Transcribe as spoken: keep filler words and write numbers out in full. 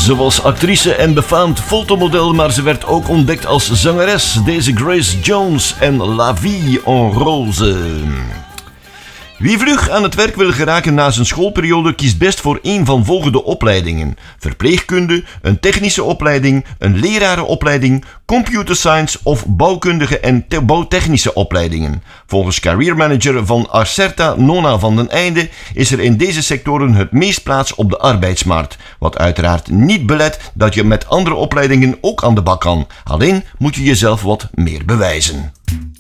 Ze was actrice en befaamd fotomodel, maar ze werd ook ontdekt als zangeres. Deze Grace Jones en La Vie en Rose. Wie vlug aan het werk wil geraken na zijn schoolperiode kiest best voor een van volgende opleidingen. Verpleegkunde, een technische opleiding, een lerarenopleiding, computer science of bouwkundige en te- bouwtechnische opleidingen. Volgens careermanager van Acerta, Nona van den Einde, is er in deze sectoren het meest plaats op de arbeidsmarkt. Wat uiteraard niet belet dat je met andere opleidingen ook aan de bak kan. Alleen moet je jezelf wat meer bewijzen.